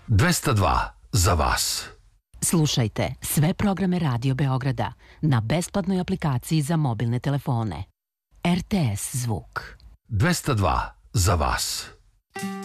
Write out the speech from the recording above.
202 za vas. Slušajte sve programe Radio Beograda na besplatnoj aplikaciji za mobilne telefone. RTS Zvuk. 202 za vas.